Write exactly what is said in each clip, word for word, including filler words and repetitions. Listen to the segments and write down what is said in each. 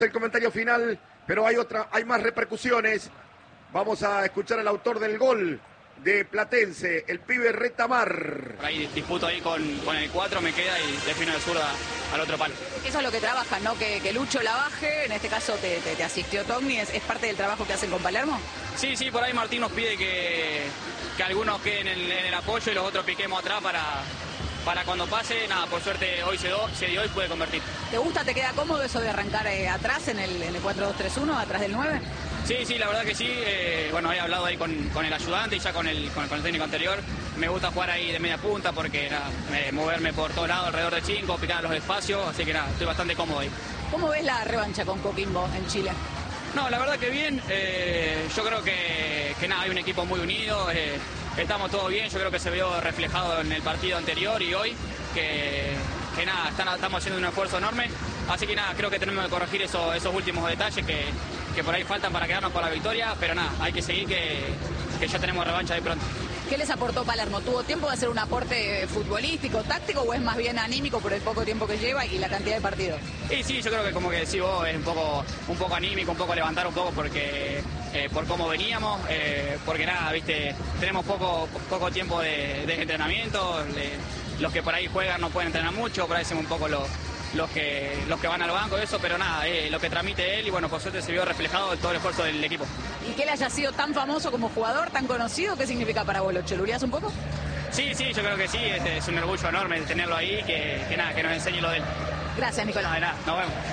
El comentario final, pero hay otra, hay más repercusiones. Vamos a escuchar al autor del gol de Platense, el pibe Retamar. Por ahí disputo ahí con, con el cuatro, me queda y defino de zurda al otro palo. Eso es lo que trabajan, ¿no? Que, que Lucho la baje, en este caso te, te, te asistió Togni, ¿es, ¿es parte del trabajo que hacen con Palermo? Sí, sí, por ahí Martín nos pide que, que algunos queden en el, en el apoyo y los otros piquemos atrás para, para cuando pase. Nada, por suerte hoy se, do, se dio y puede convertir. ¿Te gusta, te queda cómodo eso de arrancar eh, atrás en el, en el cuatro dos tres uno, atrás del nueve? Sí, sí, la verdad que sí. Eh, bueno, he hablado ahí con, con el ayudante y ya con el, con, con el técnico anterior. Me gusta jugar ahí de media punta porque nada, eh, moverme por todos lados alrededor de cinco, picar los espacios, así que nada, estoy bastante cómodo ahí. ¿Cómo ves la revancha con Coquimbo en Chile? No, la verdad que bien. Eh, yo creo que, que nada, hay un equipo muy unido. Eh, estamos todos bien. Yo creo que se vio reflejado en el partido anterior y hoy que, que nada, están, estamos haciendo un esfuerzo enorme. Así que nada, creo que tenemos que corregir eso, esos últimos detalles que, que por ahí faltan para quedarnos con la victoria. Pero nada, hay que seguir que, que ya tenemos revancha de pronto. ¿Qué les aportó Palermo? ¿Tuvo tiempo de hacer un aporte futbolístico, táctico o es más bien anímico por el poco tiempo que lleva y la cantidad de partidos? Sí, sí, yo creo que como que decís vos, es un poco, un poco anímico, un poco levantar un poco porque eh, por cómo veníamos, eh, porque nada, viste, tenemos poco, poco tiempo de, de entrenamiento, le, los que por ahí juegan no pueden entrenar mucho, por ahí hacemos un poco los, los, que, los que van al banco y eso, pero nada, eh, lo que transmite él y bueno, por suerte se vio reflejado en todo el esfuerzo del equipo. ¿Y que él haya sido tan famoso como jugador, tan conocido, qué significa para vos? ¿Lo cholurías un poco? Sí, sí, yo creo que sí, este, es un orgullo enorme tenerlo ahí, que, que nada, que nos enseñe lo de él. Gracias, Nicolás. No, de nada, nos vemos.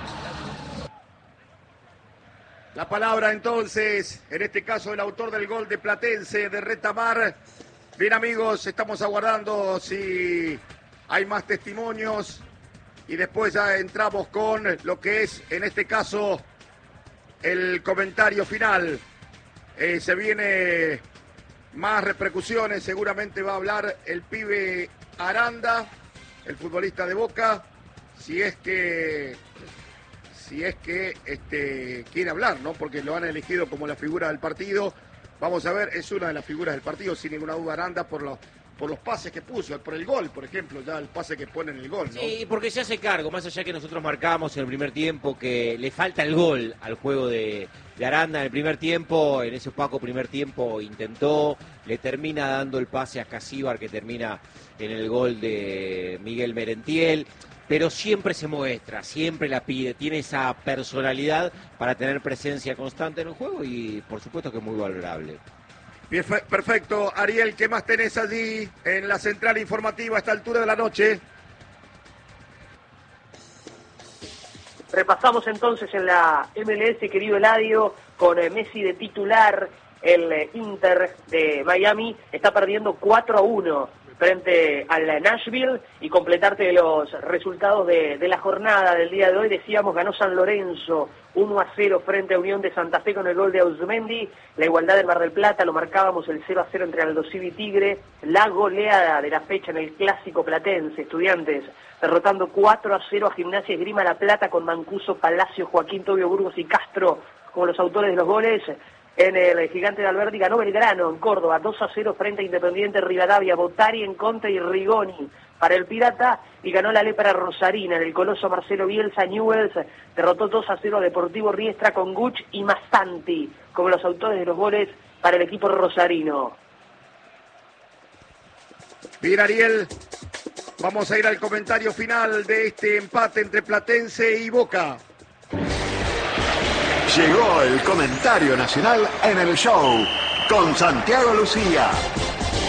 La palabra entonces, en este caso el autor del gol de Platense, de Retamar. Bien amigos, estamos aguardando si hay más testimonios y después ya entramos con lo que es, en este caso, el comentario final. Eh, se viene más repercusiones, seguramente va a hablar el pibe Aranda, el futbolista de Boca, si es que si es que este, quiere hablar, ¿no? Porque lo han elegido como la figura del partido. Vamos a ver, es una de las figuras del partido, sin ninguna duda, Aranda, por los, por los pases que puso, por el gol, por ejemplo, ya el pase que pone en el gol, ¿no? Sí, porque se hace cargo, más allá que nosotros marcamos en el primer tiempo que le falta el gol al juego de, de Aranda en el primer tiempo, en ese opaco primer tiempo intentó, le termina dando el pase a Casíbar que termina en el gol de Miguel Merentiel, pero siempre se muestra, siempre la pide, tiene esa personalidad para tener presencia constante en el juego y por supuesto que es muy valorable. Bien, perfecto. Ariel, ¿qué más tenés allí en la central informativa a esta altura de la noche? Repasamos entonces en la M L S, querido Eladio, con Messi de titular. El Inter de Miami está perdiendo cuatro a uno frente al Nashville, y completarte los resultados de, de la jornada del día de hoy. Decíamos, ganó San Lorenzo uno a cero frente a Unión de Santa Fe con el gol de Ausmendi. La igualdad del Mar del Plata, lo marcábamos, el cero a cero entre Aldo Civi y Tigre. La goleada de la fecha en el clásico platense, Estudiantes derrotando cuatro a cero a Gimnasia Esgrima La Plata con Mancuso, Palacio, Joaquín, Tobio, Burgos y Castro como los autores de los goles. En el Gigante de Alberdi ganó Belgrano en Córdoba dos a cero frente a Independiente Rivadavia, Botari en contra y Rigoni para el Pirata, y ganó la Lepra Rosarina en el Coloso Marcelo Bielsa. Newell's derrotó dos a cero a Deportivo Riestra con Guch y Mastanti como los autores de los goles para el equipo rosarino. Bien, Ariel, vamos a ir al comentario final de este empate entre Platense y Boca. Llegó el comentario nacional en el show con Santiago Lucía.